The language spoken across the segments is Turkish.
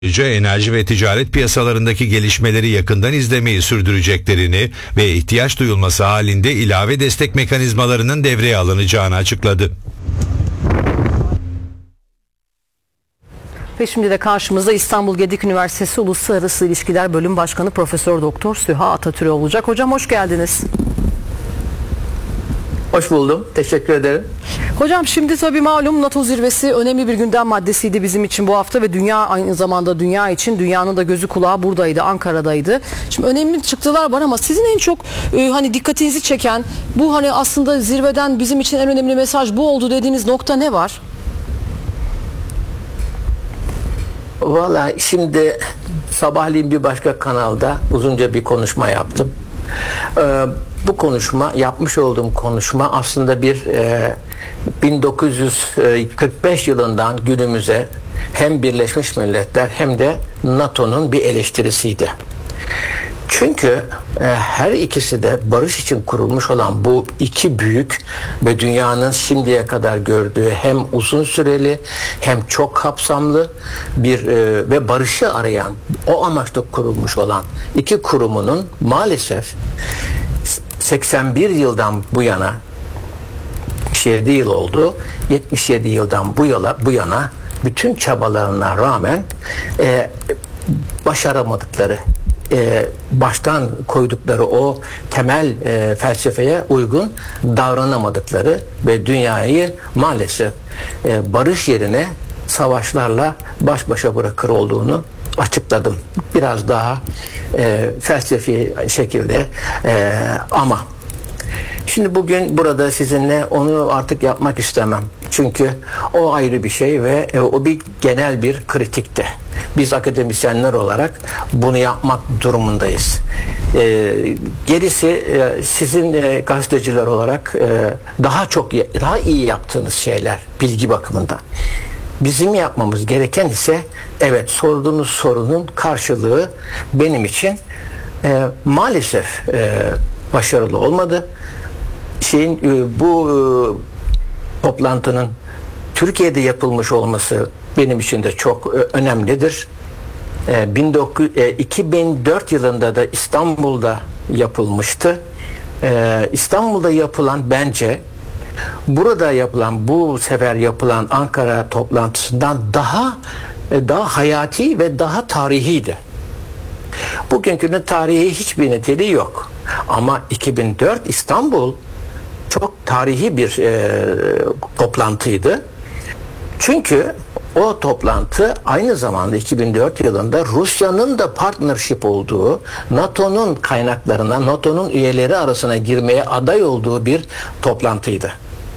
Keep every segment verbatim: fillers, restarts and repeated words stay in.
Ayrıca enerji ve ticaret piyasalarındaki gelişmeleri yakından izlemeyi sürdüreceklerini ve ihtiyaç duyulması halinde ilave destek mekanizmalarının devreye alınacağını açıkladı. Ve şimdi de karşımızda İstanbul Gedik Üniversitesi Uluslararası İlişkiler Bölüm Başkanı Profesör Doktor Süha Atatürk olacak. Hocam hoş geldiniz. Hoş buldum. Teşekkür ederim. Hocam şimdi tabii malum NATO zirvesi önemli bir gündem maddesiydi bizim için bu hafta ve dünya aynı zamanda dünya için dünyanın da gözü kulağı buradaydı, Ankara'daydı. Şimdi önemli çıktılar var ama sizin en çok e, hani dikkatinizi çeken bu hani aslında zirveden bizim için en önemli mesaj bu oldu dediğiniz nokta ne var? Valla şimdi sabahleyin bir başka kanalda uzunca bir konuşma yaptım. Ee, bu konuşma, yapmış olduğum konuşma aslında bir e, bin dokuz yüz kırk beş yılından günümüze hem Birleşmiş Milletler hem de NATO'nun bir eleştirisiydi. Çünkü e, her ikisi de barış için kurulmuş olan bu iki büyük ve dünyanın şimdiye kadar gördüğü hem uzun süreli hem çok kapsamlı bir e, ve barışı arayan o amaçla kurulmuş olan iki kurumunun maalesef seksen bir yıldan bu yana yetmiş yedi yıl oldu. yetmiş yedi yıldan bu yana, bu yana bütün çabalarına rağmen e, başaramadıkları e, baştan koydukları o temel e, felsefeye uygun davranamadıkları ve dünyayı maalesef e, barış yerine savaşlarla baş başa bırakır olduğunu açıkladım. Biraz daha e, felsefi şekilde e, ama şimdi bugün burada sizinle onu artık yapmak istemem. Çünkü o ayrı bir şey ve e, o bir genel bir kritikti. Biz akademisyenler olarak bunu yapmak durumundayız. E, gerisi e, sizin e, gazeteciler olarak e, daha çok daha iyi yaptığınız şeyler bilgi bakımından. Bizim yapmamız gereken ise evet sorduğunuz sorunun karşılığı benim için e, maalesef e, başarılı olmadı. Şeyin e, bu e, toplantının Türkiye'de yapılmış olması benim için de çok e, önemlidir. E, iki bin dört yılında da İstanbul'da yapılmıştı. E, İstanbul'da yapılan bence burada yapılan bu sefer yapılan Ankara toplantısından daha daha hayati ve daha tarihiydi. Bugünkünün tarihi hiçbir niteliği yok. Ama iki bin dört İstanbul çok tarihi bir e, toplantıydı. Çünkü o toplantı aynı zamanda iki bin dört yılında Rusya'nın da partnership olduğu, NATO'nun kaynaklarına, NATO'nun üyeleri arasına girmeye aday olduğu bir toplantıydı.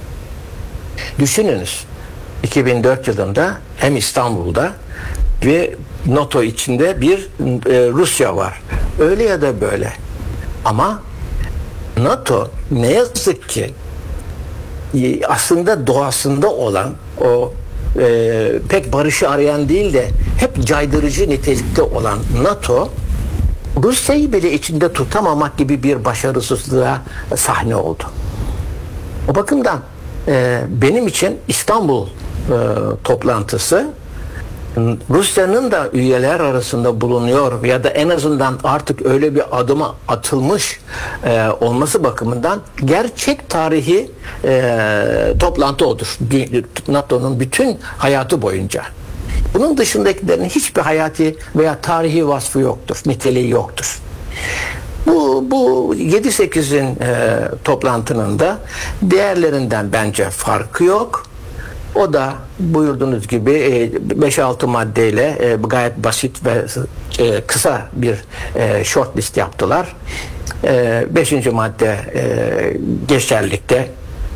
Düşününüz, iki bin dört yılında hem İstanbul'da ve NATO içinde bir e, Rusya var. Öyle ya da böyle. Ama NATO ne yazık ki e, aslında doğasında olan o e, pek barışı arayan değil de hep caydırıcı nitelikte olan NATO Rusya'yı bile içinde tutamamak gibi bir başarısızlığa sahne oldu. O bakımdan e, benim için İstanbul e, toplantısı Rusya'nın da üyeler arasında bulunuyor ya da en azından artık öyle bir adıma atılmış e, olması bakımından gerçek tarihi e, toplantı odur. NATO'nun bütün hayatı boyunca. Bunun dışındakilerin hiçbir hayati veya tarihi vasfı yoktur, niteliği yoktur. Bu, bu yedi sekizin e, toplantının da değerlerinden bence farkı yok. O da buyurduğunuz gibi beş altı maddeyle gayet basit ve kısa bir short list yaptılar. Beşinci madde geçerlilikte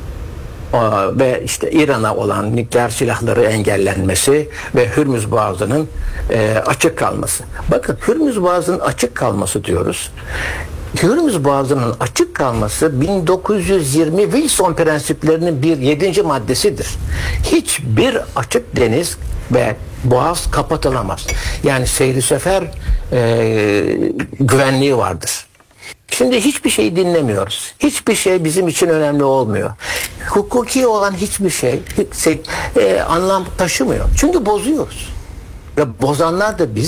ve işte İran'a olan nükleer silahları engellenmesi ve Hürmüz Boğazı'nın açık kalması. Bakın Hürmüz Boğazı'nın açık kalması diyoruz. Hürmüz Boğazı'nın açık kalması bin dokuz yüz yirmi Wilson prensiplerinin bir yedinci maddesidir. Hiçbir açık deniz ve boğaz kapatılamaz. Yani seyri sefer e, güvenliği vardır. Şimdi hiçbir şey dinlemiyoruz. Hiçbir şey bizim için önemli olmuyor. Hukuki olan hiçbir şey e, anlam taşımıyor. Çünkü bozuyoruz. ve bozanlar da biz.